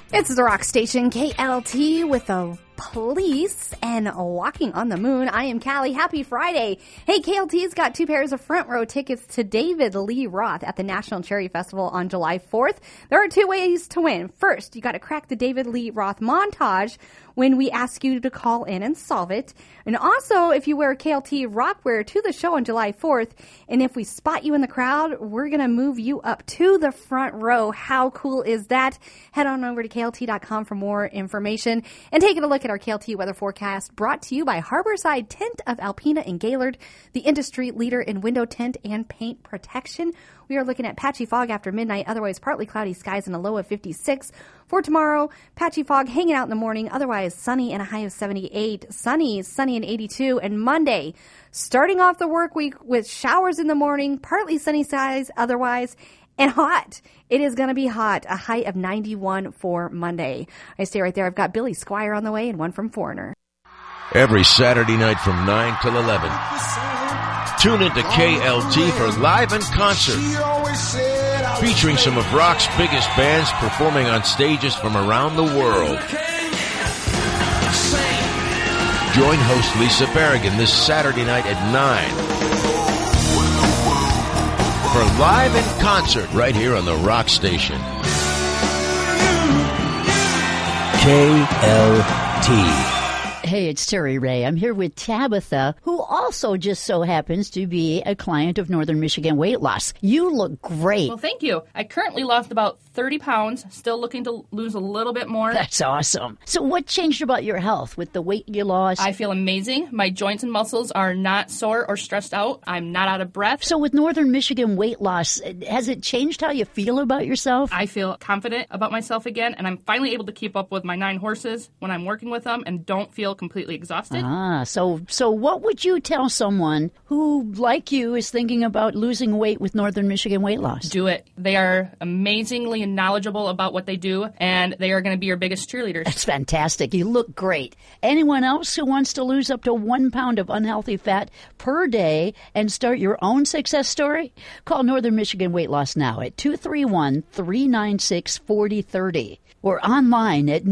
It's the rock station KLT with the police and Walking on the Moon. I am Callie. Happy Friday. Hey, KLT's got 2 pairs of front row tickets to David Lee Roth at the National Cherry Festival on July 4th. There are 2 ways to win. First, you got to crack the David Lee Roth montage when we ask you to call in and solve it. And also, if you wear KLT rockwear to the show on July 4th, and if we spot you in the crowd, we're going to move you up to the front row. How cool is that? Head on over to KLT.com for more information and taking a look at our KLT weather forecast, brought to you by Harborside Tint of Alpena and Gaylord, the industry leader in window tint and paint protection. We are looking at patchy fog after midnight, otherwise partly cloudy skies and a low of 56. For tomorrow, patchy fog hanging out in the morning, otherwise sunny and a high of 78. Sunny and 82. And Monday, starting off the work week with showers in the morning, partly sunny skies otherwise, and hot. It is going to be hot. A high of 91 for Monday. I stay right there. I've got Billy Squire on the way and one from Foreigner. Every Saturday night from 9 till 11. Tune into KLT for Live in Concert, featuring some of rock's biggest bands performing on stages from around the world. Join host Lisa Berrigan this Saturday night at 9 for Live in Concert right here on the Rock Station. KLT. Hey, it's Terry Ray. I'm here with Tabitha, who also just so happens to be a client of Northern Michigan Weight Loss. You look great. Well, thank you. I currently lost about 30 pounds, still looking to lose a little bit more. That's awesome. So what changed about your health with the weight you lost? I feel amazing. My joints and muscles are not sore or stressed out. I'm not out of breath. So with Northern Michigan Weight Loss, has it changed how you feel about yourself? I feel confident about myself again, and I'm finally able to keep up with my 9 horses when I'm working with them and don't feel completely exhausted. So what would you tell someone who, like you, is thinking about losing weight with Northern Michigan Weight Loss? Do it. They are amazingly knowledgeable about what they do, and they are going to be your biggest cheerleaders. That's fantastic. You look great. Anyone else who wants to lose up to 1 pound of unhealthy fat per day and start your own success story? Call Northern Michigan Weight Loss now at 231-396-4030 or online at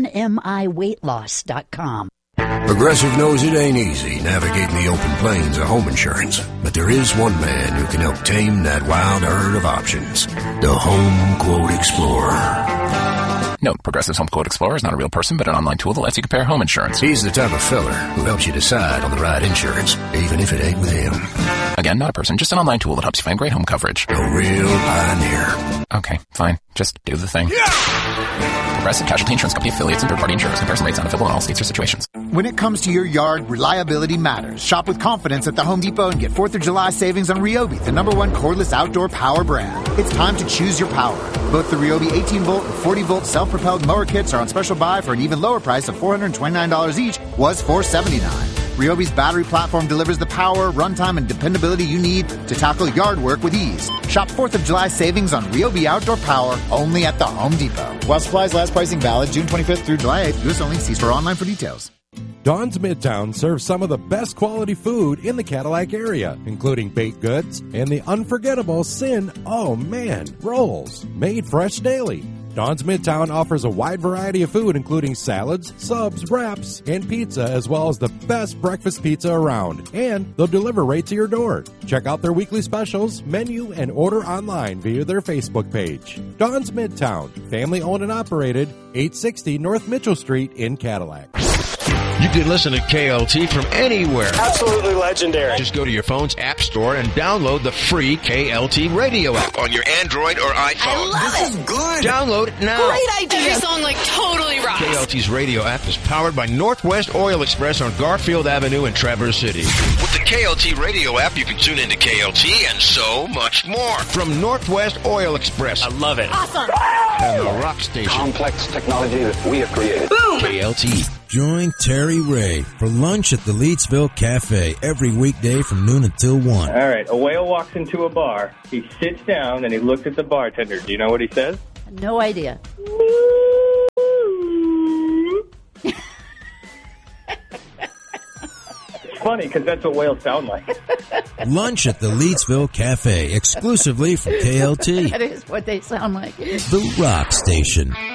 northernmiweightloss.com. Progressive knows it ain't easy navigating the open plains of home insurance, but there is one man who can help tame that wild herd of options. The Home Quote Explorer. Note, Progressive's Home Quote Explorer is not a real person, but an online tool that lets you compare home insurance. He's the type of fella who helps you decide on the right insurance, even if it ain't with him. Again, not a person, just an online tool that helps you find great home coverage. A real pioneer. Okay, fine. Just do the thing. Progressive Casualty Insurance Company affiliates and third-party insurers. Comparison rates not available in all states or situations. When it comes to your yard, reliability matters. Shop with confidence at the Home Depot and get 4th of July savings on Ryobi, the #1 cordless outdoor power brand. It's time to choose your power. Both the Ryobi 18-volt and 40-volt self-propelled mower kits are on special buy for an even lower price of $429 each, was $479. Ryobi's battery platform delivers the power, runtime, and dependability you need to tackle yard work with ease. Shop 4th of July savings on Ryobi Outdoor Power only at the Home Depot. While supplies last, pricing valid June 25th through July 8th. U.S. only. See store online for details. Don's Midtown serves some of the best quality food in the Cadillac area, including baked goods and the unforgettable Sin Oh Man rolls, made fresh daily. Don's Midtown offers a wide variety of food, including salads, subs, wraps, and pizza, as well as the best breakfast pizza around. And they'll deliver right to your door. Check out their weekly specials, menu, and order online via their Facebook page. Don's Midtown, family-owned and operated, 860 North Mitchell Street in Cadillac. You can listen to KLT from anywhere. Absolutely legendary. Just go to your phone's app store and download the free KLT radio app on your Android or iPhone. I love it. This is good. Download it now. Great idea. Every song totally rocks. KLT's radio app is powered by Northwest Oil Express on Garfield Avenue in Traverse City. With the KLT radio app, you can tune into KLT and so much more. From Northwest Oil Express. I love it. Awesome. And the Rock Station. Complex technology that we have created. Boom. KLT. Join Terry Ray for lunch at the Leedsville Cafe every weekday from noon until 1. All right, a whale walks into a bar. He sits down and he looks at the bartender. Do you know what he says? No idea. It's funny because that's what whales sound like. Lunch at the Leedsville Cafe, exclusively from KLT. That is what they sound like. The Rock Station.